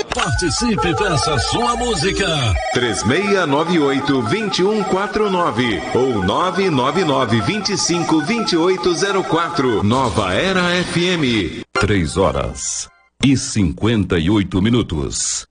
Participe, peça sua música. 3698-2149 ou 999-252804. Nova Era FM. 3 horas e 58 minutos.